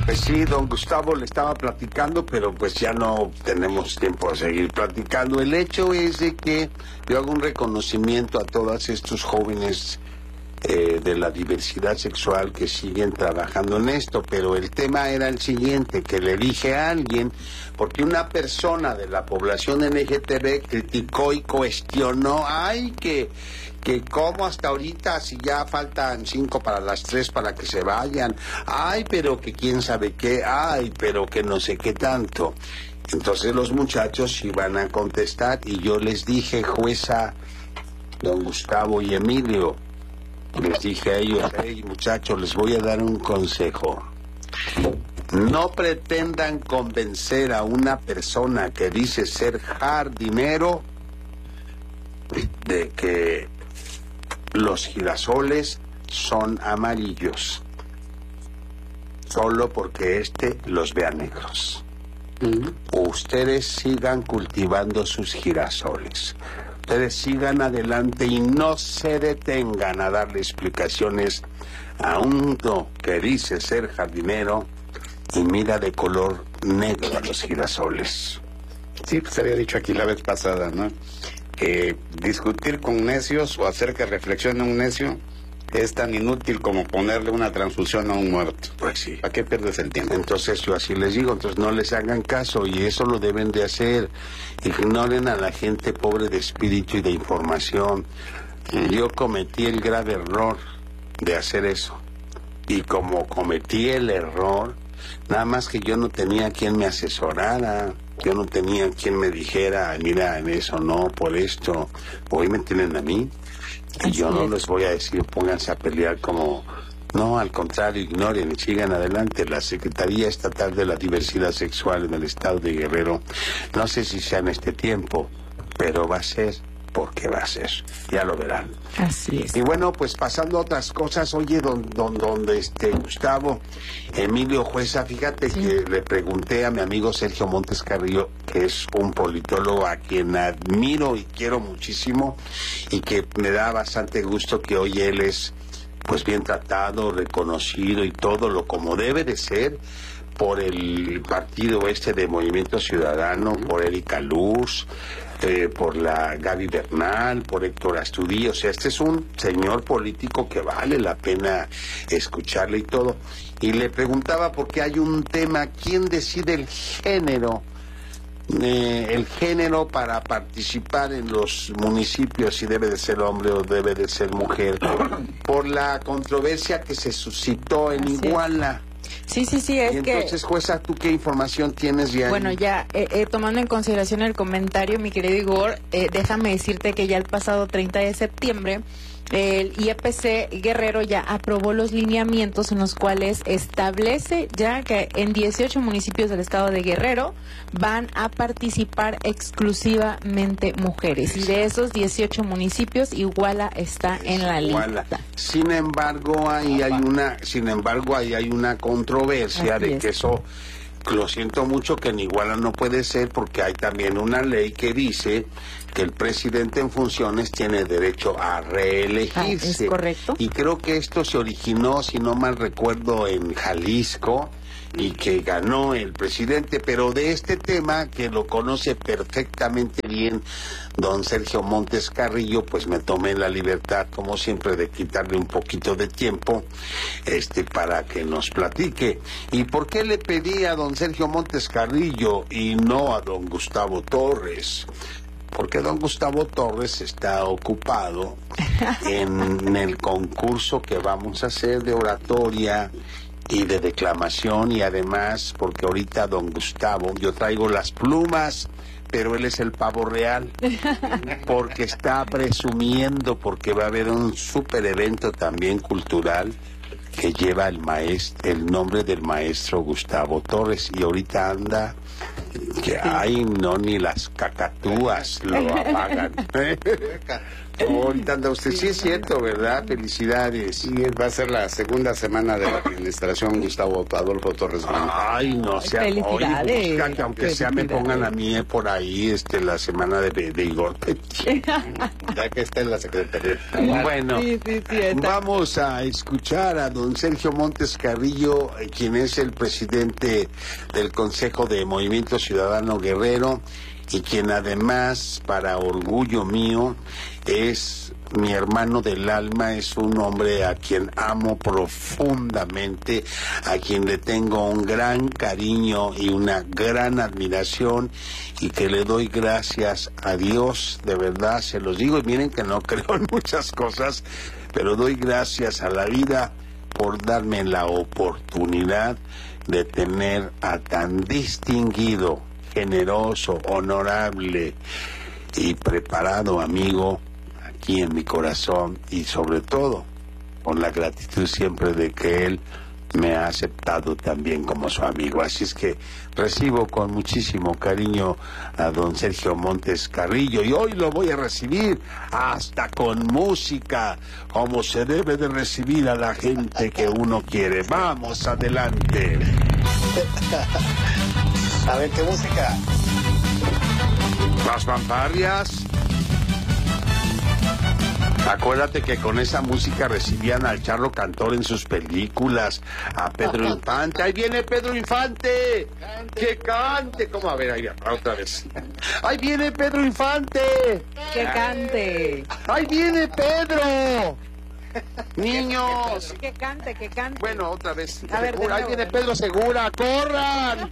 Pues sí, don Gustavo le estaba platicando, pero pues ya no tenemos tiempo de seguir platicando. El hecho es de que yo hago un reconocimiento a todos estos jóvenes de la diversidad sexual que siguen trabajando en esto, pero el tema era el siguiente, que le dije a alguien, porque una persona de la población LGTB criticó y cuestionó, ay, que cómo hasta ahorita, si ya faltan 5 para las 3 para que se vayan, ay, pero que quién sabe qué, ay, pero que no sé qué tanto. Entonces los muchachos iban a contestar y yo les dije, jueza, don Gustavo y Emilio, les dije a ellos, hey muchachos, les voy a dar un consejo. No pretendan convencer a una persona que dice ser jardinero de que los girasoles son amarillos, solo porque los vea negros. Ustedes sigan cultivando sus girasoles. Ustedes sigan adelante y no se detengan a darle explicaciones a uno que dice ser jardinero y mira de color negro a los girasoles. Sí, pues había dicho aquí la vez pasada, ¿no? Discutir con necios o hacer que reflexione un necio es tan inútil como ponerle una transfusión a un muerto. Pues sí. ¿Para qué pierdes el tiempo? Entonces yo así les digo, entonces no les hagan caso y eso lo deben de hacer. Ignoren a la gente pobre de espíritu y de información. Yo cometí el grave error de hacer eso. Y como cometí el error, nada más que yo no tenía quien me asesorara. Yo no tenía quien me dijera, mira, en eso no, por esto. Hoy me tienen a mí. Y yo no les voy a decir, pónganse a pelear como... No, al contrario, ignoren y sigan adelante. La Secretaría Estatal de la Diversidad Sexual en el Estado de Guerrero, no sé si sea en este tiempo, pero va a ser porque va a ser. Ya lo verán. Así es. Y bueno, pues pasando a otras cosas, oye, Gustavo, Emilio Jueza, fíjate que le pregunté a mi amigo Sergio Montes Carrillo, que es un politólogo a quien admiro y quiero muchísimo, y que me da bastante gusto que hoy él es pues bien tratado, reconocido y todo lo como debe de ser por el partido de Movimiento Ciudadano, por Erika Luz, por la Gaby Bernal, por Héctor Astudillo. O sea, este es un señor político que vale la pena escucharle y todo. Y le preguntaba por qué hay un tema, ¿quién decide el género? El género para participar en los municipios, si debe de ser hombre o debe de ser mujer, por la controversia que se suscitó en Iguala. Sí, es y entonces, jueza, ¿tú qué información tienes ya? Bueno, ya tomando en consideración el comentario, mi querido Igor, déjame decirte que ya el pasado 30 de septiembre el IEPC Guerrero ya aprobó los lineamientos en los cuales establece ya que en 18 municipios del estado de Guerrero van a participar exclusivamente mujeres. Y de esos 18 municipios, Iguala está en la lista. Sin embargo, ahí hay una controversia de que eso, lo siento mucho, que en Iguala no puede ser, porque hay también una ley que dice que el presidente en funciones tiene derecho a reelegirse. Es correcto. Y creo que esto se originó, si no mal recuerdo, en Jalisco, y que ganó el presidente, pero de este tema, que lo conoce perfectamente bien don Sergio Montes Carrillo, pues me tomé la libertad, como siempre, de quitarle un poquito de tiempo para que nos platique. ¿Y por qué le pedí a don Sergio Montes Carrillo y no a don Gustavo Torres? Porque don Gustavo Torres está ocupado en el concurso que vamos a hacer de oratoria y de declamación, y además porque ahorita don Gustavo, yo traigo las plumas, pero él es el pavo real, porque está presumiendo, porque va a haber un super evento también cultural que lleva el nombre del maestro Gustavo Torres, y ahorita anda que ay, no, ni las cacatúas lo apagan. Ahorita anda usted, sí es cierto, ¿verdad? Felicidades. Y va a ser la segunda semana de la administración Gustavo Adolfo Torres Blanco. Ay, no sea, felicidades. oye, busca que aunque sea me pongan a mí por ahí la semana de Igor Petit. Ya que está en la secretaría. Bueno, Sí, está. vamos a escuchar a don Sergio Montes Carrillo, quien es el presidente del Consejo de Movimiento Ciudadano Guerrero y quien además, para orgullo mío, es mi hermano del alma, es un hombre a quien amo profundamente, a quien le tengo un gran cariño y una gran admiración y que le doy gracias a Dios, de verdad, se los digo, y miren que no creo en muchas cosas, pero doy gracias a la vida por darme la oportunidad de tener a tan distinguido, generoso, honorable y preparado amigo aquí en mi corazón, y sobre todo con la gratitud siempre de que él me ha aceptado también como su amigo. Así es que recibo con muchísimo cariño a don Sergio Montes Carrillo, y hoy lo voy a recibir hasta con música, como se debe de recibir a la gente que uno quiere. Vamos, adelante. A ver, ¿qué música? Las fanfarrias. Acuérdate que con esa música recibían al Charro Cantor en sus películas, a Pedro Infante. ¡Ahí viene Pedro Infante! ¡Que cante! ¿Cómo? A ver, ahí otra vez. ¡Ahí viene Pedro Infante! ¡Que cante! ¡Ahí viene Pedro! Niños. Que cante, que cante. Bueno, otra vez. A ver, Segura, ahí viene Pedro Segura, ¡corran!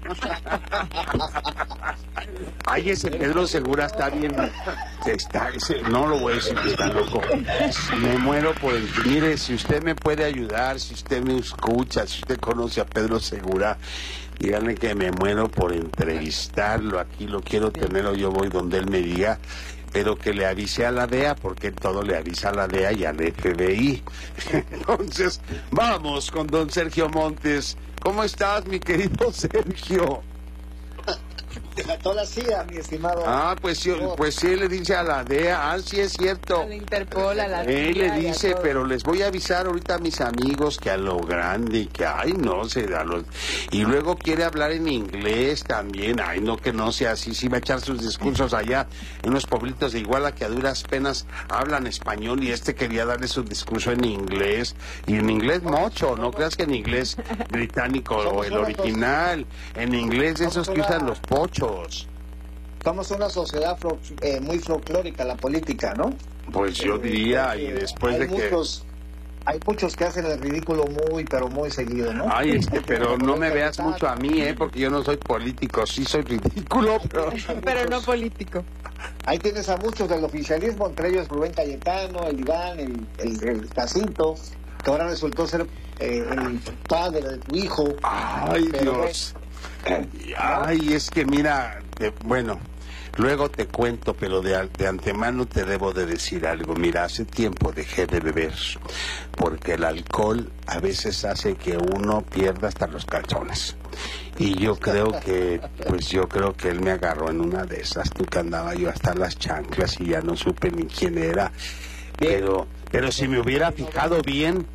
Ay, ese Pedro Segura está bien. No lo voy a decir que está loco. Me muero por el. Mire, si usted me puede ayudar, si usted me escucha, si usted conoce a Pedro Segura, díganle que me muero por entrevistarlo. Aquí lo quiero tener, o yo voy donde él me diga. Pero que le avise a la DEA, porque todo le avisa a la DEA y al FBI. Entonces, vamos con don Sergio Montes. ¿Cómo estás, mi querido Sergio? A toda CIA, mi estimado. Pues sí le dice a la DEA, sí es cierto. A la Interpol, a la Él CIA le y a dice, todo. pero les voy a avisar ahorita a mis amigos que a lo grande y que, ay, no, y luego quiere hablar en inglés también, ay, no, que no sea así, sí va a echar sus discursos allá en unos pueblitos de Iguala que a duras penas hablan español, y quería darle su discurso en inglés, y en inglés mocho, no creas que en inglés británico o el original, en inglés de esos que usan los pochos. Somos una sociedad muy folclórica, la política, ¿no? Pues yo diría, y después de que... Hay muchos que hacen el ridículo muy, pero muy seguido, ¿no? Ay, pero no me veas mucho a mí, porque yo no soy político, sí soy ridículo, Pero no político. Ahí tienes a muchos del oficialismo, entre ellos Rubén Cayetano, el Iván, el Jacinto, que ahora resultó ser el padre de tu hijo. Ay, Dios. Ay, es que mira, bueno, luego te cuento, pero de antemano te debo de decir algo. Mira, hace tiempo dejé de beber, porque el alcohol a veces hace que uno pierda hasta los calzones. Y yo creo que él me agarró en una de esas, tú, que andaba yo hasta las chanclas y ya no supe ni quién era. Pero si me hubiera fijado bien,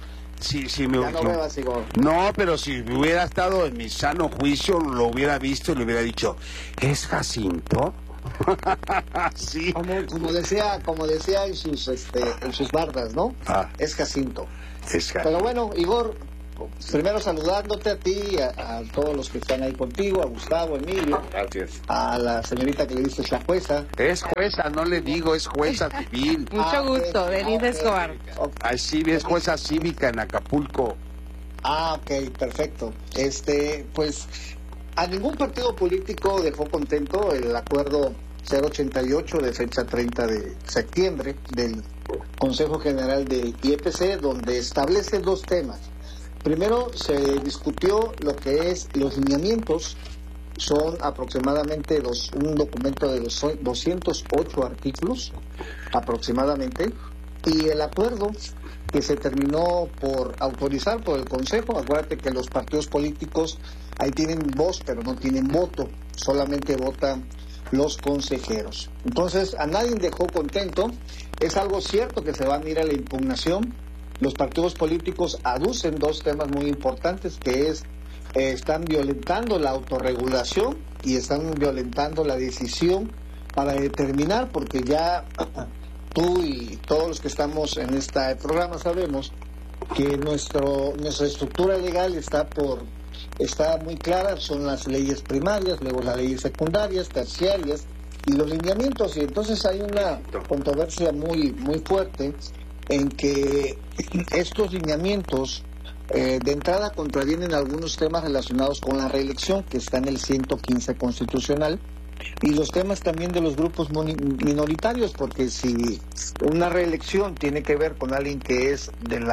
no, pero si hubiera estado en mi sano juicio, lo hubiera visto y le hubiera dicho, ¿es Jacinto? Sí. Como decía en sus bardas, ¿no? Es Jacinto. Pero bueno, Igor, primero saludándote a ti, a todos los que están ahí contigo, a Gustavo, Emilio. Gracias. A la señorita que le dices la jueza. Es jueza, no le digo, es jueza civil. Mucho gusto, Denise Escobar. Ay, sí, es jueza cívica en Acapulco. Ok, perfecto. Pues a ningún partido político dejó contento el acuerdo 088 de fecha 30 de septiembre del Consejo General del IEPC, donde establece dos temas. Primero, se discutió lo que es los lineamientos. Son aproximadamente un documento de 208 artículos aproximadamente, y el acuerdo que se terminó por autorizar por el Consejo. Acuérdate que los partidos políticos ahí tienen voz, pero no tienen voto, solamente votan los consejeros. Entonces, a nadie dejó contento, Es algo cierto que se van a ir a la impugnación. Los partidos políticos aducen dos temas muy importantes, que es están violentando la autorregulación y están violentando la decisión para determinar, porque ya tú y todos los que estamos en este programa sabemos que nuestra estructura legal está muy clara, son las leyes primarias, luego las leyes secundarias, terciarias y los lineamientos, y entonces hay una controversia muy fuerte en que estos lineamientos de entrada contravienen algunos temas relacionados con la reelección, que está en el 115 constitucional, y los temas también de los grupos minoritarios, porque si una reelección tiene que ver con alguien que es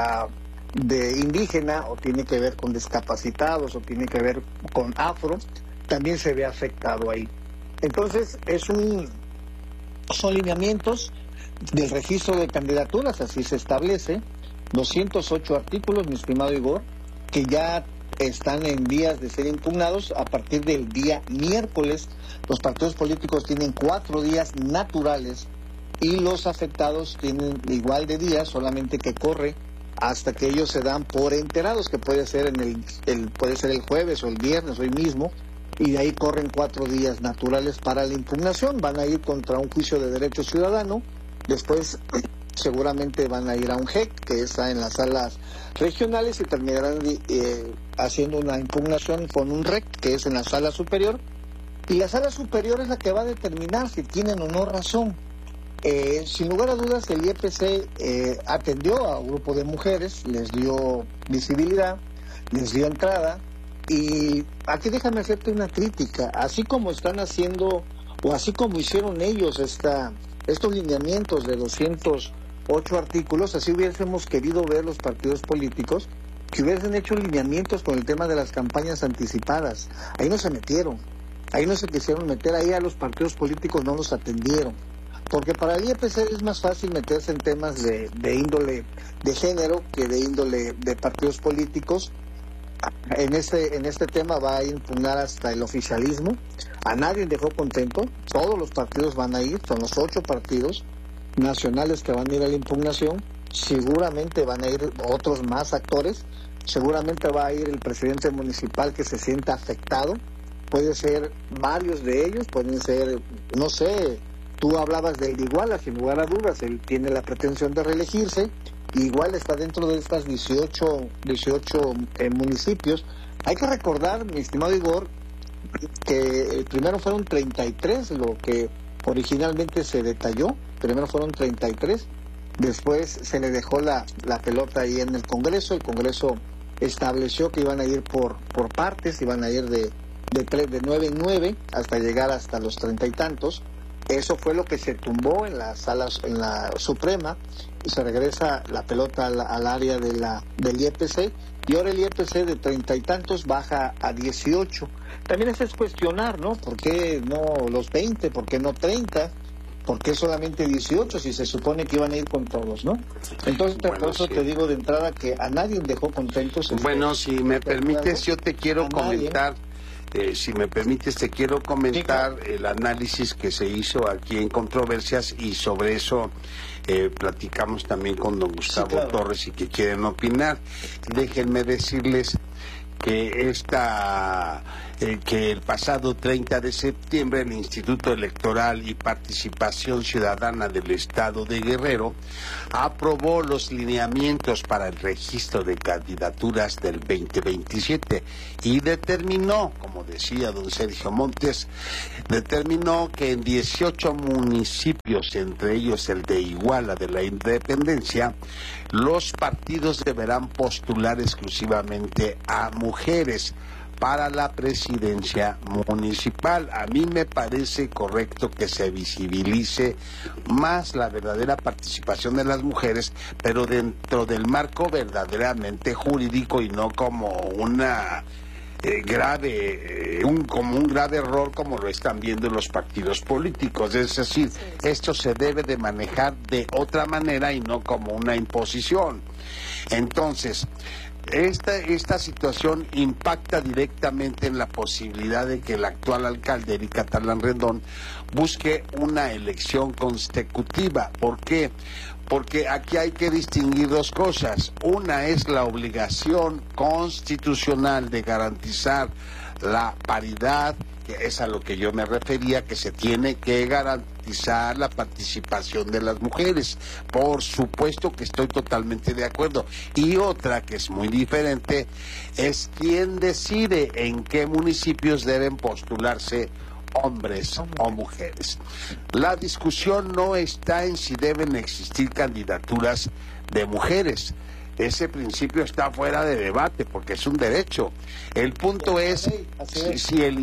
de indígena, o tiene que ver con discapacitados, o tiene que ver con afro, también se ve afectado ahí. Entonces son lineamientos del registro de candidaturas, así se establece, 208 artículos, mi estimado Igor, que ya están en vías de ser impugnados a partir del día miércoles. Los partidos políticos tienen 4 días naturales y los afectados tienen igual de días, solamente que corre hasta que ellos se dan por enterados, que puede ser puede ser el jueves o el viernes, hoy mismo, y de ahí corren 4 días naturales para la impugnación. Van a ir contra un juicio de derecho ciudadano, después seguramente van a ir a un JEC, que está en las salas regionales, y terminarán haciendo una impugnación con un REC, que es en la sala superior, y la sala superior es la que va a determinar si tienen o no razón. Sin lugar a dudas, el IEPC atendió a un grupo de mujeres, les dio visibilidad, les dio entrada, y aquí déjame hacerte una crítica. Así como están haciendo, o así como hicieron ellos estos lineamientos de 208 artículos, así hubiésemos querido ver los partidos políticos que hubiesen hecho lineamientos con el tema de las campañas anticipadas. Ahí no se metieron, ahí no se quisieron meter, ahí a los partidos políticos no los atendieron, porque para el IEPC es más fácil meterse en temas de índole de género que de índole de partidos políticos. En este tema va a impugnar hasta el oficialismo. A nadie dejó contento, todos los partidos van a ir, son los 8 partidos nacionales que van a ir a la impugnación. Seguramente van a ir otros más actores, seguramente va a ir el presidente municipal que se sienta afectado, puede ser varios de ellos, pueden ser, no sé, tú hablabas del Iguala, sin lugar a dudas, él tiene la pretensión de reelegirse, igual está dentro de estas 18 municipios. Hay que recordar, mi estimado Igor, que primero fueron 33 lo que originalmente se detalló, primero fueron 33, después se le dejó la pelota ahí en el Congreso estableció que iban a ir por partes, iban a ir de 9 en 9 hasta llegar hasta los 30 y tantos. Eso fue lo que se tumbó en la Suprema, y se regresa la pelota al área del IEPC, y ahora el IEPC de 30 y tantos baja a 18. También eso es cuestionar, ¿no? ¿Por qué no los 20? ¿Por qué no 30? ¿Por qué solamente 18 si se supone que iban a ir con todos, no? Entonces, bueno, por eso sí te digo de entrada que a nadie dejó contentos. Bueno, si me permites, yo te quiero comentar. Si me permites, te quiero comentar el análisis que se hizo aquí en Controversias, y sobre eso platicamos también con don Gustavo Torres, y que quieren opinar. Déjenme decirles que que el pasado 30 de septiembre el Instituto Electoral y Participación Ciudadana del Estado de Guerrero aprobó los lineamientos para el registro de candidaturas del 2027 y determinó, como decía don Sergio Montes, determinó que en 18 municipios, entre ellos el de Iguala de la Independencia, los partidos deberán postular exclusivamente a mujeres para la presidencia municipal. A mí me parece correcto que se visibilice más la verdadera participación de las mujeres, pero dentro del marco verdaderamente jurídico, y no como una como un grave error como lo están viendo los partidos políticos. Es decir, esto se debe de manejar de otra manera y no como una imposición. Entonces, esta situación impacta directamente en la posibilidad de que el actual alcalde, Eric Catalán Rendón, busque una elección consecutiva. ¿Por qué? Porque aquí hay que distinguir dos cosas. Una es la obligación constitucional de garantizar la paridad, que es a lo que yo me refería, que se tiene que garantizar la participación de las mujeres. Por supuesto que estoy totalmente de acuerdo. Y otra que es muy diferente es quién decide en qué municipios deben postularse hombres o mujeres. La discusión no está en si deben existir candidaturas de mujeres. Ese principio está fuera de debate porque es un derecho. El punto es si el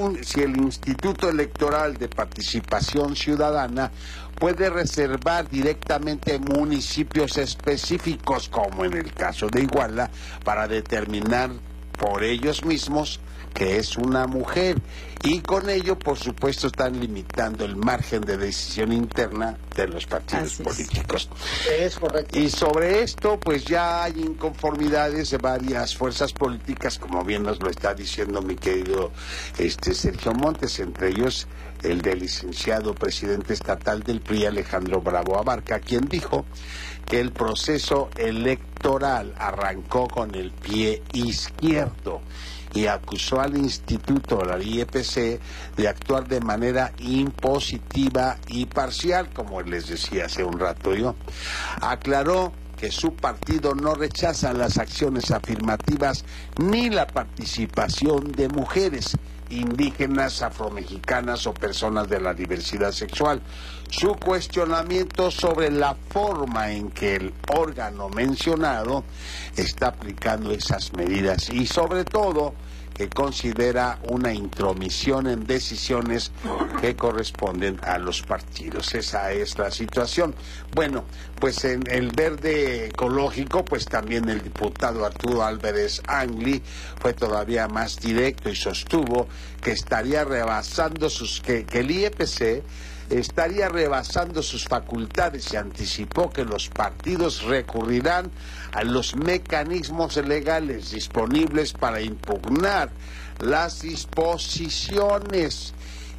Instituto Electoral de Participación Ciudadana puede reservar directamente municipios específicos, como en el caso de Iguala, para determinar por ellos mismos que es una mujer, y con ello por supuesto están limitando el margen de decisión interna de los partidos políticos. Es correcto. Y sobre esto pues ya hay inconformidades de varias fuerzas políticas, como bien nos lo está diciendo mi querido Sergio Montes, entre ellos el del licenciado presidente estatal del PRI, Alejandro Bravo Abarca, quien dijo que el proceso electoral arrancó con el pie izquierdo y acusó al instituto, la IEPC, de actuar de manera impositiva y parcial, como les decía hace un rato yo. Aclaró que su partido no rechaza las acciones afirmativas ni la participación de mujeres, indígenas, afromexicanas o personas de la diversidad sexual. Su cuestionamiento sobre la forma en que el órgano mencionado está aplicando esas medidas y sobre todo que considera una intromisión en decisiones que corresponden a los partidos. Esa es la situación. Bueno, pues en el verde ecológico, pues también el diputado Arturo Álvarez Angli fue todavía más directo y sostuvo que estaría rebasando que el IEPC estaría rebasando sus facultades y anticipó que los partidos recurrirán a los mecanismos legales disponibles para impugnar las disposiciones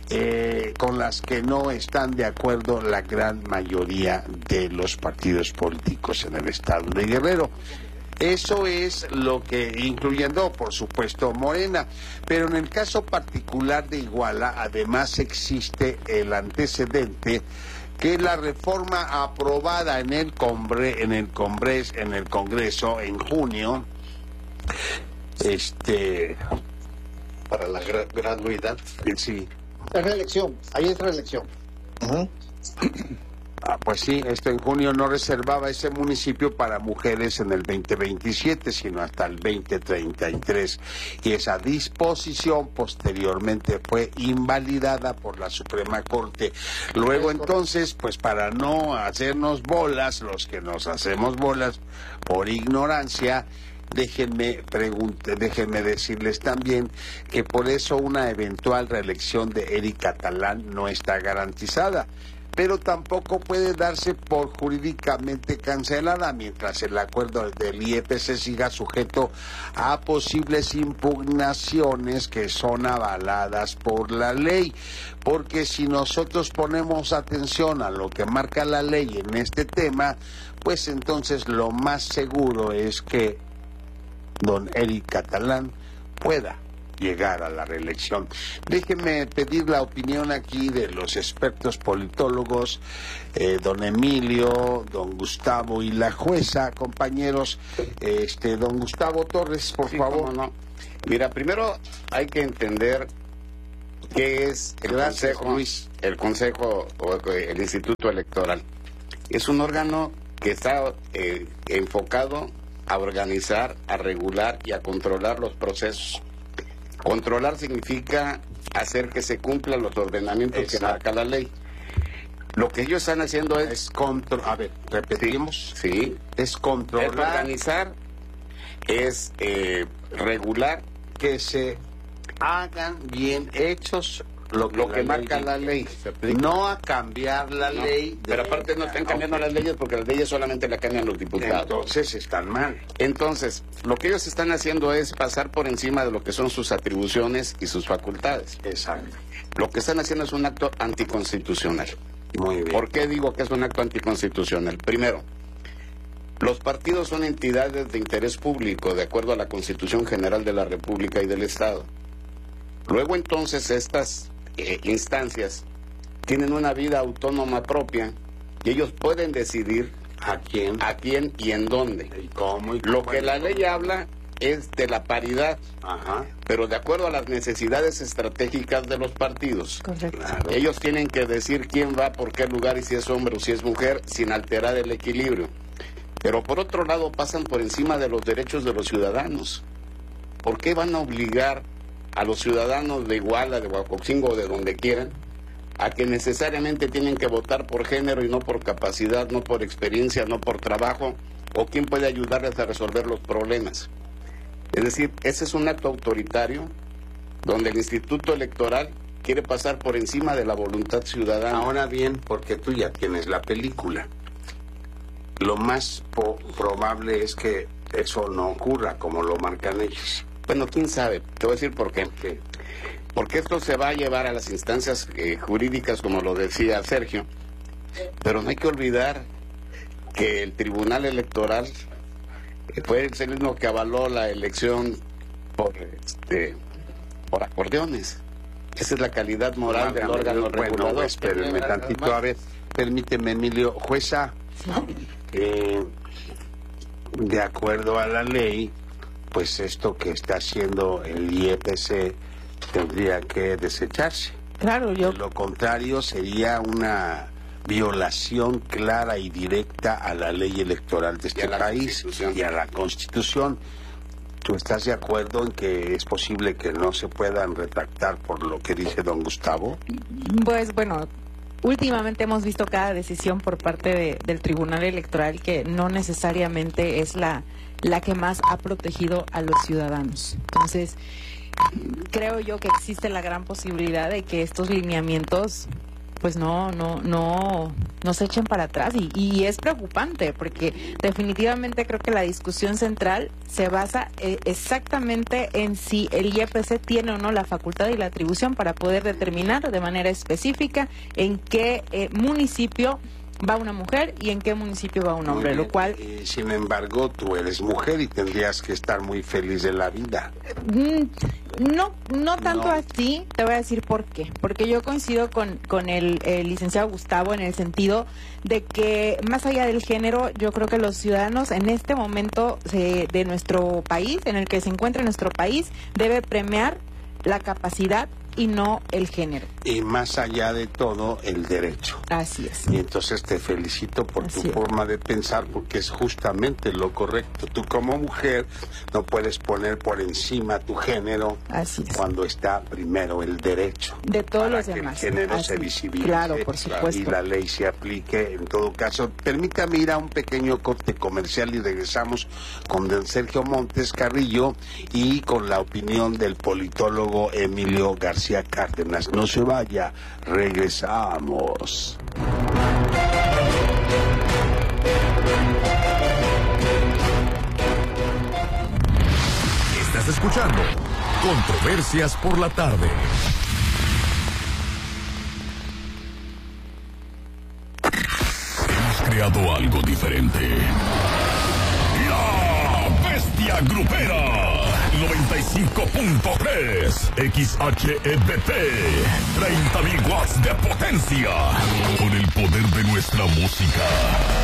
con las que no están de acuerdo la gran mayoría de los partidos políticos en el estado de Guerrero. Eso es lo que, incluyendo, por supuesto, Morena. Pero en el caso particular de Iguala, además existe el antecedente que la reforma aprobada en el Congreso en junio, para la gratuidad. Sí. Es reelección, ahí es reelección. Pues sí, esto en junio no reservaba ese municipio para mujeres en el 2027, sino hasta el 2033. Y esa disposición posteriormente fue invalidada por la Suprema Corte. Luego entonces, pues para no hacernos bolas, los que nos hacemos bolas por ignorancia, déjenme decirles también que por eso una eventual reelección de Eric Catalán no está garantizada, pero tampoco puede darse por jurídicamente cancelada mientras el acuerdo del IEPC siga sujeto a posibles impugnaciones que son avaladas por la ley. Porque si nosotros ponemos atención a lo que marca la ley en este tema, pues entonces lo más seguro es que don Eric Catalán pueda llegar a la reelección. Déjenme pedir la opinión aquí de los expertos politólogos, don Emilio, don Gustavo y la jueza, compañeros. Don Gustavo Torres, por favor. No. Mira, primero hay que entender qué es el Consejo o el Instituto Electoral. Es un órgano que está enfocado a organizar, a regular y a controlar los procesos. Controlar significa hacer que se cumplan los ordenamientos que marca la ley. Lo que ellos están haciendo es a ver, repetimos. Sí. Es controlar. Es organizar, es regular. Que se hagan bien hechos lo que marca la ley. No a cambiar la ley. Pero aparte no están cambiando las leyes porque las leyes solamente las cambian los diputados. Entonces están mal. Entonces, lo que ellos están haciendo es pasar por encima de lo que son sus atribuciones y sus facultades. Exacto. Lo que están haciendo es un acto anticonstitucional. Muy bien. ¿Por qué digo que es un acto anticonstitucional? Primero, los partidos son entidades de interés público de acuerdo a la Constitución General de la República y del Estado. Luego entonces estas instancias tienen una vida autónoma propia y ellos pueden decidir ¿A quién y en dónde. ¿Y cómo? Lo que la ley habla es de la paridad, Ajá. pero de acuerdo a las necesidades estratégicas de los partidos. Correcto. Claro. Ellos tienen que decir quién va por qué lugar y si es hombre o si es mujer sin alterar el equilibrio. Pero por otro lado pasan por encima de los derechos de los ciudadanos. ¿Por qué van a obligar a los ciudadanos de Iguala, de Huacoxingo o de donde quieran a que necesariamente tienen que votar por género y no por capacidad, no por experiencia, no por trabajo, o quién puede ayudarles a resolver los problemas? Es decir, ese es un acto autoritario donde el Instituto Electoral quiere pasar por encima de la voluntad ciudadana. Ahora bien, porque tú ya tienes la película, lo más probable es que eso no ocurra como lo marcan ellos. Bueno, quién sabe, te voy a decir por qué. Porque esto se va a llevar a las instancias jurídicas, como lo decía Sergio, pero no hay que olvidar que el Tribunal Electoral fue el mismo que avaló la elección por acordeones. Esa es la calidad moral del órgano regulador. Bueno, espérenme tantito, a ver, permíteme, Emilio. Jueza, de acuerdo a la ley, pues esto que está haciendo el IEPC tendría que desecharse. Claro, yo... De lo contrario sería una violación clara y directa a la ley electoral de este país y a la Constitución. ¿Tú estás de acuerdo en que es posible que no se puedan retractar por lo que dice don Gustavo? Pues bueno, últimamente hemos visto cada decisión por parte del Tribunal Electoral que no necesariamente es la que más ha protegido a los ciudadanos. Entonces, creo yo que existe la gran posibilidad de que estos lineamientos pues no se echen para atrás y es preocupante porque definitivamente creo que la discusión central se basa exactamente en si el IEPC tiene o no la facultad y la atribución para poder determinar de manera específica en qué municipio va una mujer y en qué municipio va un hombre, lo cual... sin embargo, tú eres mujer y tendrías que estar muy feliz de la vida. No tanto así, te voy a decir por qué. Porque yo coincido con el licenciado Gustavo en el sentido de que más allá del género, yo creo que los ciudadanos en este momento de nuestro país, en el que se encuentra nuestro país, debe premiar la capacidad y no el género. Y más allá de todo, el derecho. Así es. Y entonces te felicito por tu forma de pensar, porque es justamente lo correcto. Tú como mujer no puedes poner por encima tu género. Así es. Cuando está primero el derecho. De todos los que demás. El género Así se visibilice. Claro, por supuesto. Y la ley se aplique en todo caso. Permítame ir a un pequeño corte comercial y regresamos con don Sergio Montes Carrillo y con la opinión del politólogo Emilio García Cárdenas. No se vaya, regresamos. Estás escuchando Controversias por la Tarde. Hemos creado algo diferente. La Bestia Grupera 95.3 XHEBT, 30.000 watts de potencia, con el poder de nuestra música.